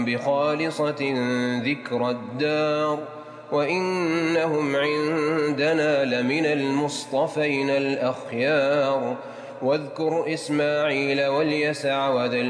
بخالصة ذكرى الدار وإنهم عندنا لمن المصطفين الأخيار واذكر إسماعيل واليسع وذا